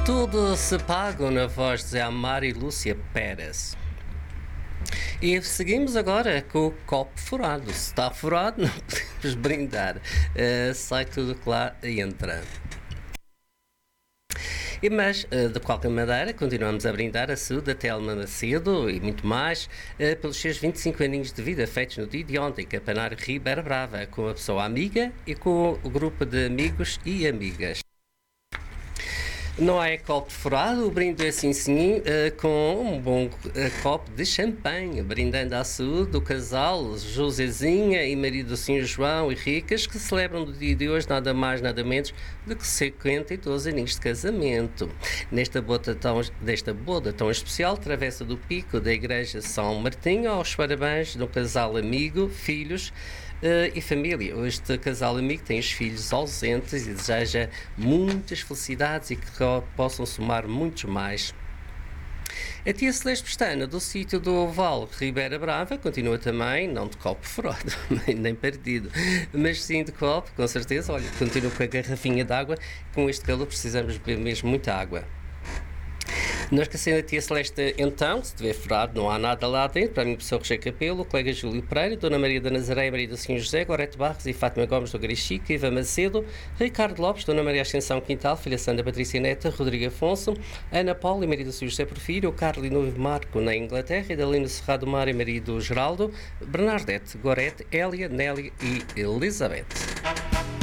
Tudo se paga na voz de Amar e Lúcia Pérez. E seguimos agora com o copo furado. Se está furado, não podemos brindar. Sai tudo que lá entra. Mas, de qualquer maneira, continuamos a brindar a saúde da Telma Macedo e muito mais pelos seus 25 aninhos de vida feitos no dia de ontem, Campanário Ribeira Brava, com a pessoa amiga e com o grupo de amigos e amigas. Não é copo furado, o brinde é assim sim, com um bom copo de champanhe, brindando à saúde do casal Josézinha e marido Sr. João e Ricas, que celebram no dia de hoje nada mais nada menos do que 52 aninhos de casamento. Desta boda tão especial, Travessa do Pico da Igreja São Martinho, aos parabéns do casal amigo, filhos e família. Este casal amigo tem os filhos ausentes e deseja muitas felicidades e que possam somar muitos mais. A tia Celeste Pestana, do sítio do Oval Ribeira Brava, continua também, não de copo furado, nem partido, mas sim de copo, com certeza. Olha, continua com a garrafinha de água. Com este calor precisamos beber mesmo muita água. Não esquecendo a tia Celeste, então, se tiver furado, não há nada lá dentro. Para a minha pessoa Roger Capelo, o colega Júlio Pereira, Dona Maria da Nazaré, Maria do Senhor José, Gorete Barros e Fátima Gomes do Garichico, Iva Macedo, Ricardo Lopes, Dona Maria Ascensão Quintal, Filha Sandra Patrícia Neta, Rodrigo Afonso, Ana Paula e Maria do Senhor José Porfírio, Carlos e Noivo Marco na Inglaterra, Idalina Serrado Mar e Maria do Geraldo, Bernardete, Gorete, Hélia, Nélia e Elizabeth.